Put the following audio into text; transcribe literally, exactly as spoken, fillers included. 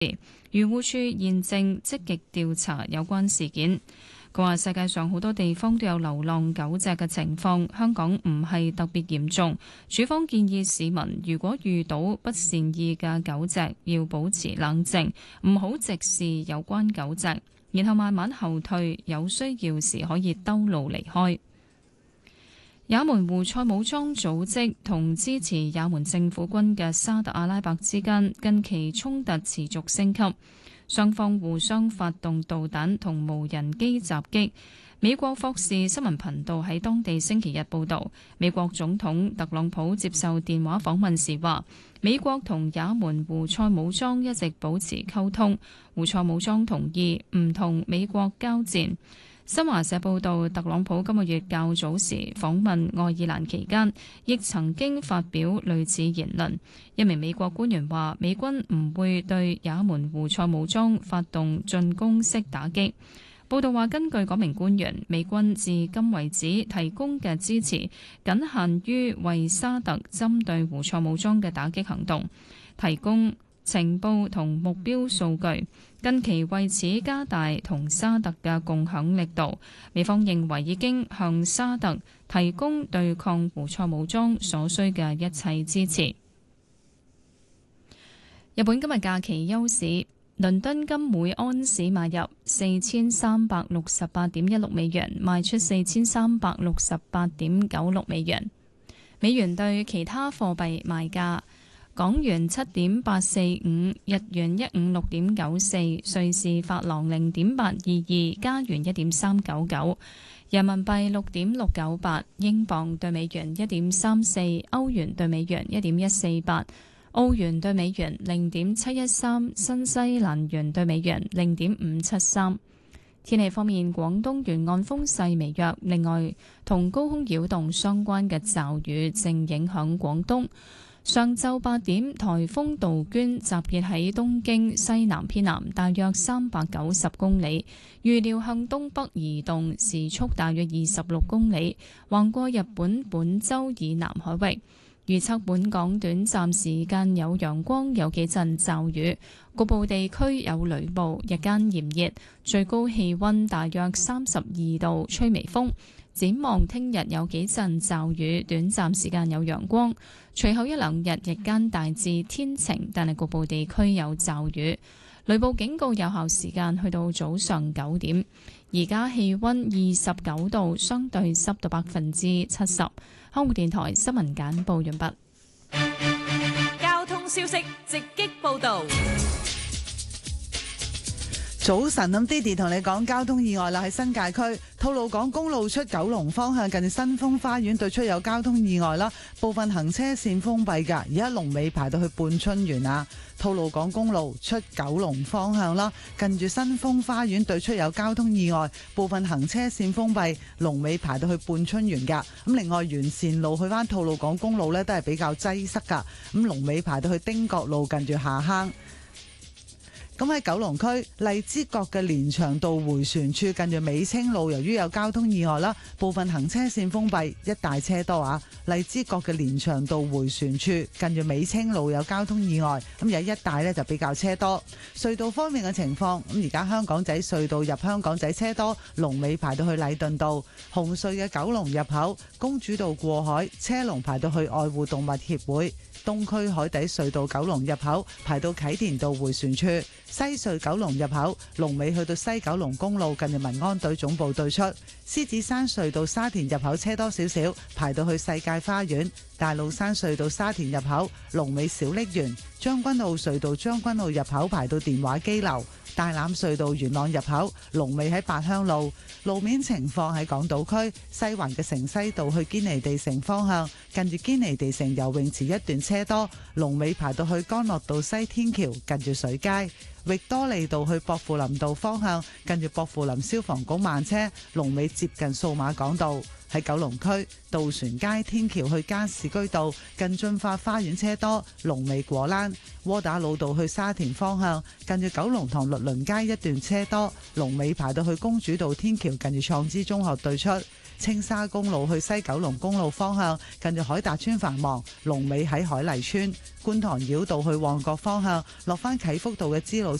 漁護署現正積極調查有關事件。佢話世界上好多地方都有流浪狗隻嘅情況，香港唔係特別嚴重。署方建議市民如果遇到不善意嘅狗隻，要保持冷靜，唔好直視有關狗隻，然後慢慢後退，有需要時可以兜路離開。也門胡塞武裝組織同支持也門政府軍嘅沙特阿拉伯之間近期衝突持續升級。雙方互相發動導彈同無人機襲擊。美國霍士新聞頻道喺當地星期日報導，美國總統特朗普接受電話訪問時話，美國同也門胡塞武裝一直保持溝通，胡塞武裝同意唔同美國交戰。新華社報導，特朗普今個月較早時訪問愛爾蘭期間，亦曾經發表類似言論。一名美國官員話，美軍唔會對也門胡塞武裝發動進攻式打擊。報道話，根據嗰名官員，美軍至今為止提供嘅支持僅限於為沙特針對胡塞武裝嘅打擊行動提供情報同目標數據，近期為此加大同沙特嘅共享力度。美方認為已經向沙特提供對抗胡塞武裝所需嘅一切支持。日本今日假期休市，倫敦金每安士買入四千三百六十八點一六美元，賣出四千三百六十八點九六美元。美元對其他貨幣賣價。港元七點八四五，日元一五六點九四，瑞士法郎零點八二二，加元一點三九九，人民幣六點六九八，英鎊對美元一點三四，歐元對美元一點一四八，澳元對美元零點七一三，新西蘭元對美元零點五七三。天氣方面，廣東沿岸風勢微弱，另外同高空擾動相關嘅驟雨正影響廣東。上晝八點，颱風杜鵑集結喺東京西南偏南，大約三百九十公里，預料向東北移動，時速大約二十六公里，橫過日本本州以南海域。預測本港短暫時間有陽光，有幾陣驟雨，局部地區有雷暴，日間炎熱，最高氣溫大約三十二度，吹微風。展望聽日有幾陣驟雨，短暫時間有陽光，隨後一兩日日間大致天晴，但係局部地區有驟雨。雷暴警告有效時間去到早上九點。而家氣溫二十九度，相對濕度百分之七十。香港電台新聞簡報完畢。 交通消息直擊報道。 早晨，咁 Didi 同你講交通意外啦，喺新界區吐露港公路出九龍方向近新豐花園對出有交通意外啦，部分行車線封閉㗎，而家龍尾排到去半春園啊。吐露港公路出九龍方向啦，近住新豐花園對出有交通意外，部分行車線封閉，龍尾排到去半春園㗎。咁另外完善路去返吐露港公路呢，都係比較擠塞㗎，咁龍尾排到去汀角路近住下坑。咁喺九龍區荔枝角嘅連翔道迴旋處近住美清路，由於有交通意外啦，部分行車線封閉，一大車多啊！荔枝角嘅連翔道迴旋處近住美清路有交通意外，咁有一帶呢就比較車多。隧道方面嘅情況，咁而家香港仔隧道入香港仔車多，龍尾排到去禮頓道；紅隧嘅九龍入口公主道過海車龍排到去愛護動物協會。東區海底隧道九龍入口排到啟田道迴旋處，西隧九龍入口龍尾去到西九龍公路近住民安隊總部對出，獅子山隧道沙田入口車多少少，排到去世界花園。大老山隧道沙田入口龍尾小瀝源，將軍澳隧道將軍澳入口排到電話機樓。大欖隧道元朗入口龍尾喺八鄉路。路面情況喺港島區西環嘅城西道去堅尼地城方向，近住堅尼地城游泳池一段車多，龍尾排到去干諾道西天橋近住水街。域多利道去薄扶林道方向，近住薄扶林消防局慢車，龍尾接近數碼港道。 喺九龍區渡船街天橋去加士居道近駿發花園車多，龍尾果欄；窩打老道去沙田方向近住九龍塘律倫街一段車多，龍尾排到去公主道天橋近住創知中學對出。青沙公路去西九龍公路方向近住海達村繁忙，龍尾喺海麗村；觀塘繞道去旺角方向落返啟福道嘅支路